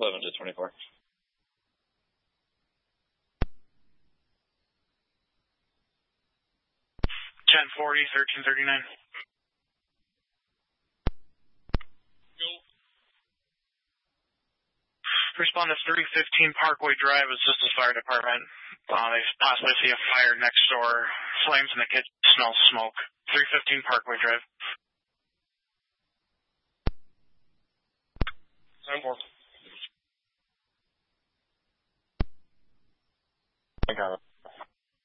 11 to 24. 1040, 1339. Go. Respond to 315 Parkway Drive, assist the fire department. They possibly see a fire next door. Flames in the kitchen, smell smoke. 315 Parkway Drive. 10-4.